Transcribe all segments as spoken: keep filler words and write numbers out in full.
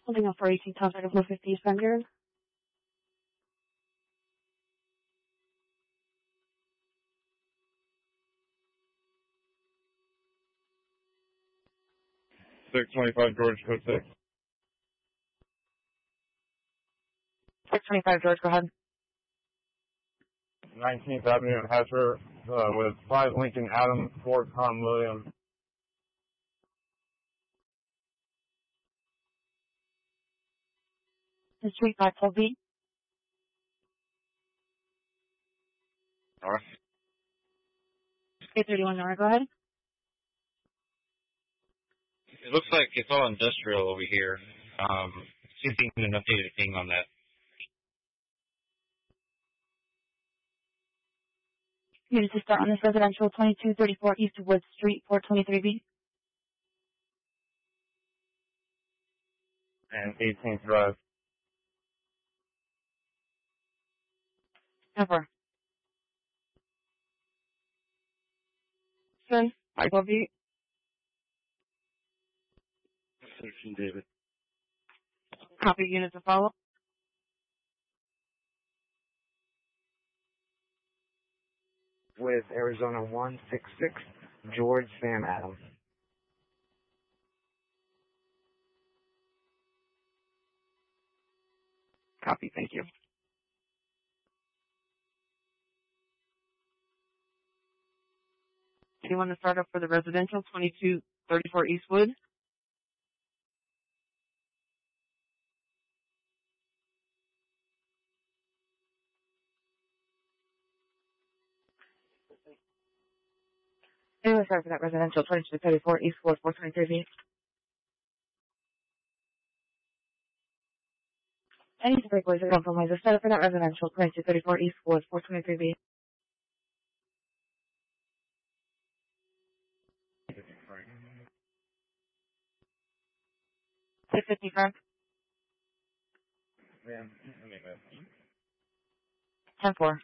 Holding up for eighteen Top Item four fifty East Vanguard. six twenty-five George, code six. six twenty-five George, go ahead. nineteenth Avenue in Hatcher, uh, with five Lincoln Adams, four Tom Williams. The Street five twelve B. North. eight thirty-one Nora, go ahead. It looks like it's all industrial over here. Um, see if you can update anything on that. Unit to start on this residential twenty-two thirty-four East Wood Street, four twenty-three B. And eighteenth Drive. Ever. Sir, five twelve B. thirteen David. Copy unit to follow. With Arizona one six six, George Sam Adams. Copy, thank you. Anyone to start up for the residential twenty-two thirty-four Eastwood? Anyone start for that residential twenty-two thirty-four Eastwood, four twenty-three B? Any breakaways or compromises set up for that residential twenty-two thirty-four Eastwood, four twenty-three B? six fifty-five. Yeah, ten four.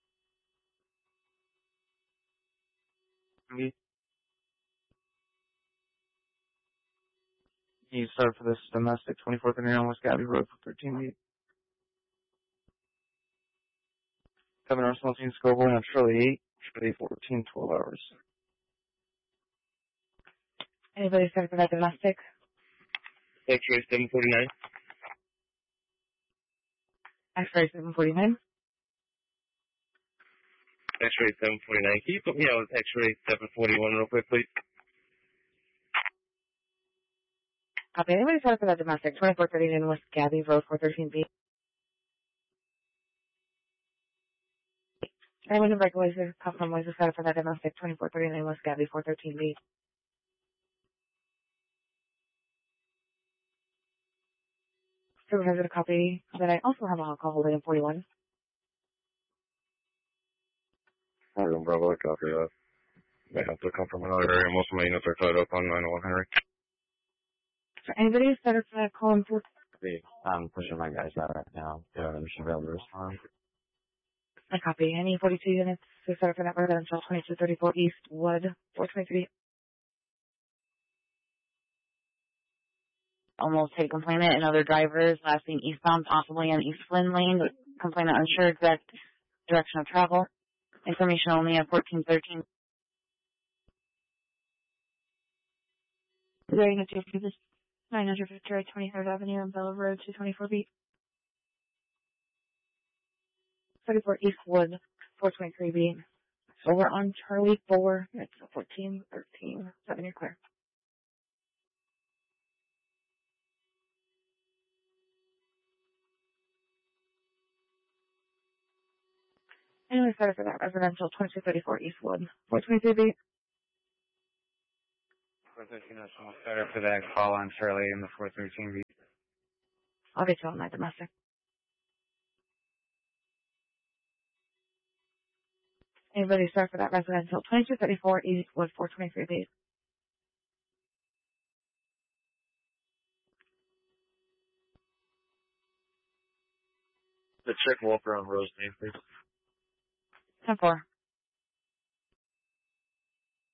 You start for this domestic twenty-fourth and West Gabby Road for thirteen B. Seven hours, seventeen Scoville, and Shirley eight, Shirley fourteen, twelve hours. Anybody start for that domestic? X-ray seven forty-nine. X-ray seven forty-nine. X-ray seven forty-nine. Can you put me on with X-ray seven forty-one real quick, please? Copy. Anybody start for that domestic twenty-four thirty-nine West Gabby Road, four thirteen B? Anyone in breakaways or compromises set up for that domestic twenty-four thirty-nine West Gabby, four thirteen B? Supervisor to copy that I also have a alcohol holding in forty-one. Morgan Bravo, copy that. May have to come from another area. Most of my units are tied up on nine oh one Henry. So anybody set up for that call in for? I'm pushing my guys out right now. Yeah, we should be able to respond. I copy. Any forty-two units who set up for that residential twenty-two thirty-four East Wood, four twenty-three. Almost hit complainant and other drivers last seen eastbound, possibly in East Flynn Lane. Complainant unsure exact direction of travel. Information only at fourteen thirteen. Ready to do this nine hundred fifty right twenty-third Avenue and Bella Road, two twenty-four B. thirty-four Eastwood, four twenty-three B. So we're on Charlie four. It's fourteen thirteen. seven, you're clear. Anyway, started for that residential twenty-two thirty-four Eastwood, four twenty-three B. four thirteen National started for that call on Shirley in the four thirteen B. I'll get you on my domestic. Anybody start for that residential twenty-two thirty-four Eastwood, four twenty-three B. The check Walker on Rose name, please. ten four.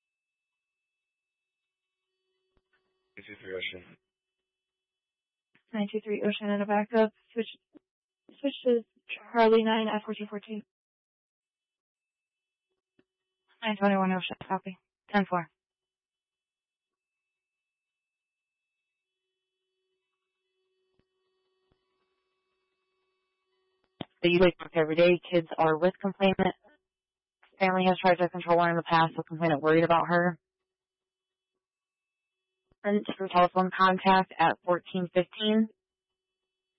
This is suggestion. nine two three Ocean and a backup. Switch, switch to Charlie nine at fourteen fourteen. nine twenty-one Ocean, copy. ten four. The usually talk every day. Kids are with complainant. Family has tried to control her in the past, so complainant worried about her. And through telephone contact at fourteen fifteen.